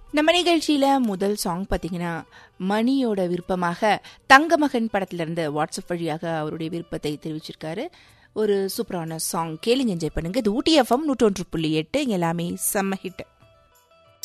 நம்ம நிகழ்ச்சியில முதல் சாங் பாத்தீங்கன்னா மணியோட விருப்பமாக தங்கமகன் படத்துல இருந்து வாட்ஸ்அப் வழியாக அவருடைய விருப்பத்தை தெரிவிச்சிருக்காரு. ஒரு சூப்பரான சாங் கேளுங்க, என்ஜாய் பண்ணுங்க. இது ஊட்டி FM 101.8 எல்லாமே செம்ம ஹிட்.